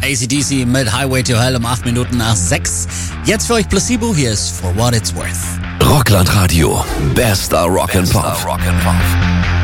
AC/DC mit Highway to Hell um 8 Minuten nach 6. Jetzt für euch Placebo, hier ist For What It's Worth. Rockland Radio, bester Rock'n'Pop.